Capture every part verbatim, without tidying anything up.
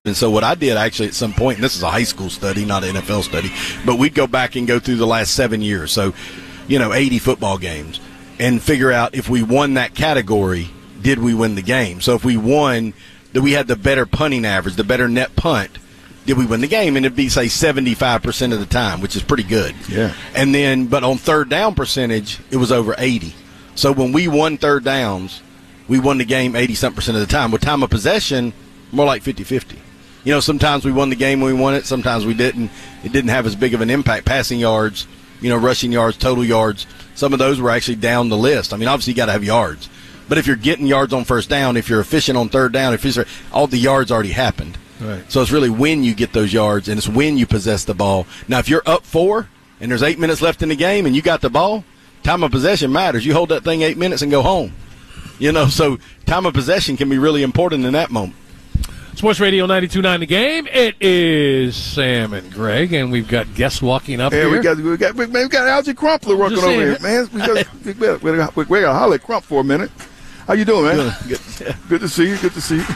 And so what I did actually at some point, and this is a high school study, not an N F L study, but we'd go back and go through the last seven years. So, you know, eighty football games and figure out if we won that category, did we win the game? So if we won, that we had the better punting average, the better net punt, did we win the game? And it'd be, say, seventy-five percent of the time, which is pretty good. Yeah. And then, but on third down percentage, it was over eighty. So when we won third downs, we won the game eighty-something percent of the time. With time of possession, more like fifty-fifty. You know, sometimes we won the game when we won it. Sometimes we didn't. It didn't have as big of an impact. Passing yards, you know, rushing yards, total yards, some of those were actually down the list. I mean, obviously you got to have yards. But if you're getting yards on first down, if you're efficient on third down, if you're, all the yards already happened. Right. So it's really when you get those yards, and it's when you possess the ball. Now, if you're up four and there's eight minutes left in the game and you got the ball, time of possession matters. You hold that thing eight minutes and go home. You know, so time of possession can be really important in that moment. Sports Radio ninety-two point nine The Game. It is Sam and Greg, and we've got guests walking up yeah, here. we got we got we got Algie Crumpler working over here, man. We got we got we got, we got to holler at Crump for a minute. How you doing, man? Good. Good. Good to see you. Good to see you.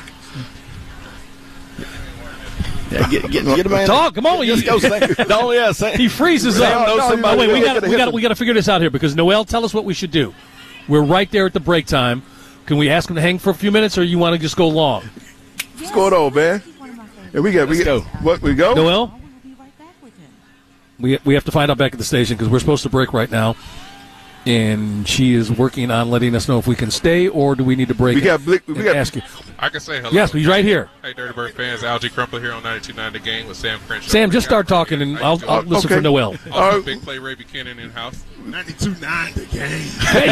Yeah, get, get, get a man. Talk, come on. Just go say, don't, yeah, say, he freezes Sam up. knows No, somebody. oh, wait, we else. got we got we got to figure this out here because Noel, tell us what we should do. We're right there at the break time. Can we ask him to hang for a few minutes, or you want to just go long? What's going on, man? Yeah, we got we Let's got, go. What we go? Noel, we we have to find out back at the station because we're supposed to break right now, and she is working on letting us know if we can stay or do we need to break. We got we and got ask you. I can say hello. Yes, he's right here. Hey, Dirty Bird fans, Algie Crumpler here on ninety-two point nine The Game with Sam Crenshaw. Sam, just start talking, and I'll, I'll listen Okay. for Noel. Also, Uh, Big Play Ray Buchanan in house. ninety-two point nine The Game.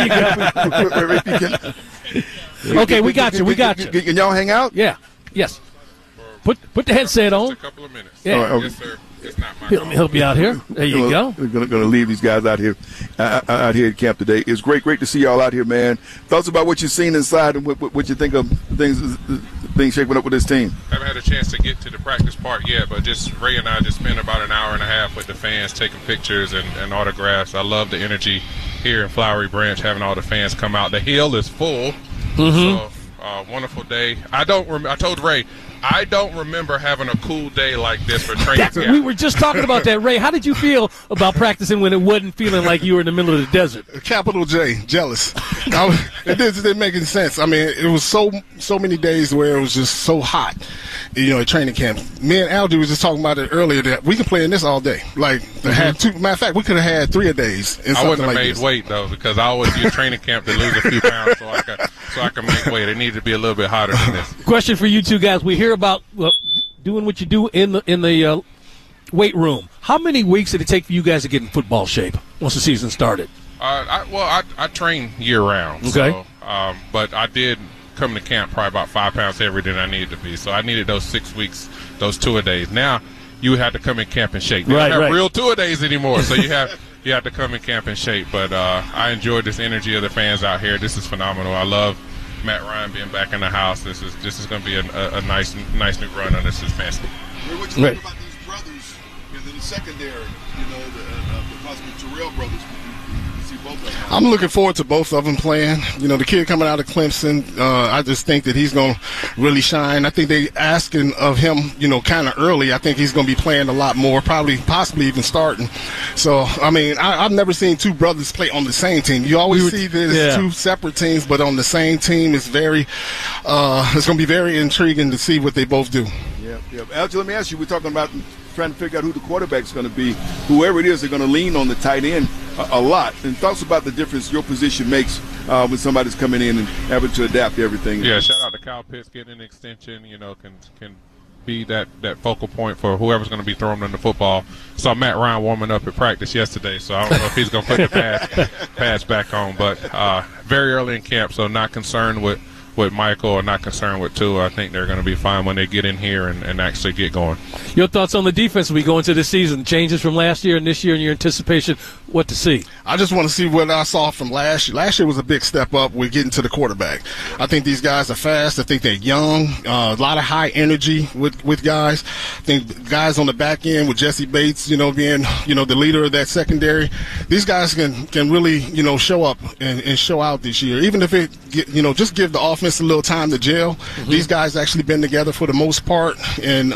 There you go. Okay, we got you. We got you. Can y'all hang out? Yeah. Yes. Put put the headset Just on. a couple of minutes. Yeah. All right, okay. Yes, sir. It's not my He'll, call. he'll be out here. There you go. We're going to leave these guys out here, uh, out here at camp today. It's great, great to see y'all out here, man. Thoughts about what you've seen inside and what, what, what you think of things, things shaping up with this team. Haven't had a chance to get to the practice part yet, but just Ray and I just spent about an hour and a half with the fans, taking pictures and, and autographs. I love the energy here in Flowery Branch, having all the fans come out. The hill is full, Mm-hmm. so uh, wonderful day. I don't. Rem- I told Ray, I don't remember having a cool day like this for training That's, camp. we were just talking about that, Ray. How did you feel about practicing when it wasn't feeling like you were in the middle of the desert? Capital J, jealous. I was, it just didn't make any sense. I mean, it was so so many days where it was just so hot, you know, at training camp. Me and Algie was just talking about it earlier that we can play in this all day. Like, mm-hmm. had two, matter of fact, we could have had three a days. In I wouldn't have like made this. weight though because I always use training camp to lose a few pounds so I can so I can make weight. It needed to be a little bit hotter than this. Question for you two guys. We hear about well, doing what you do in the in the uh, weight room. How many weeks did it take for you guys to get in football shape once the season started? Uh, I, well, I, I train year round. Okay. So, um, but I did come to camp probably about five pounds heavier than I needed to be. So I needed those six weeks, those two a days. Now you have to come in camp in shape. They Right, don't have right. real two a days anymore. So you have you have to come in camp in shape. But uh, I enjoyed this energy of the fans out here. This is phenomenal. I love Matt Ryan being back in the house. This is this is going to be a, a, a nice nice new run on this expansion. What you Right. think about these brothers in the secondary? You know, the, uh, the possible Terrell brothers. You see both of them. I'm looking forward to both of them playing. You know, the kid coming out of Clemson, uh, I just think that he's going to really shine. I think they asking of him, you know, kind of early. I think he's going to be playing a lot more, probably, possibly even starting. So, I mean, I, I've never seen two brothers play on the same team. You always We were- see there's yeah. two separate teams, but on the same team, it's very, uh, it's going to be very intriguing to see what they both do. Yeah, yeah. Algie, let me ask you. We're talking about trying to figure out who the quarterback's going to be. Whoever it is, they're going to lean on the tight end a, a lot. And thoughts about the difference your position makes uh, when somebody's coming in and having to adapt to everything. Yeah, shout out to Kyle Pitts getting an extension. You know, can can be that, that focal point for whoever's going to be throwing in the football. Saw Matt Ryan warming up at practice yesterday, so I don't know if he's going to put the pass pass back on. But uh, very early in camp, so not concerned with. with Michael or not concerned with Tua. I think they're going to be fine when they get in here and, and actually get going. Your thoughts on the defense as we go into this season? Changes from last year and this year and your anticipation. what to see? I just want to see what I saw from last year. Last year was a big step up with getting to the quarterback. I think these guys are fast. I think they're young. Uh, a lot of high energy with, with guys. I think guys on the back end with Jesse Bates, you know, being, you know, the leader of that secondary. These guys can, can really, you know, show up and, and show out this year. Even if it, get, you know, just give the offense a little time to gel. Mm-hmm. These guys actually been together for the most part, and